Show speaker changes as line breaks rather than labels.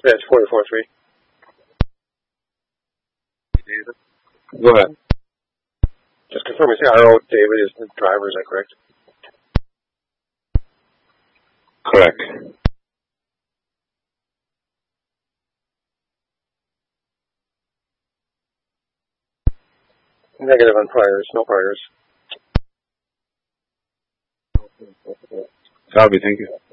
That's 44-3. David?
Go ahead.
Just confirming, RO David is the driver, is that correct?
Correct.
Negative on priors, no priors.
Salvi, thank you.